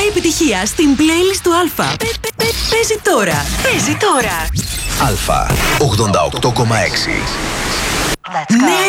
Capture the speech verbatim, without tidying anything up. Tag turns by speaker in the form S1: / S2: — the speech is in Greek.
S1: επιτυχία στην playlist του Αλφα. Παίζει τώρα. Παίζει τώρα.
S2: Αλφα ογδόντα οκτώ κόμμα έξι.
S1: Ναι.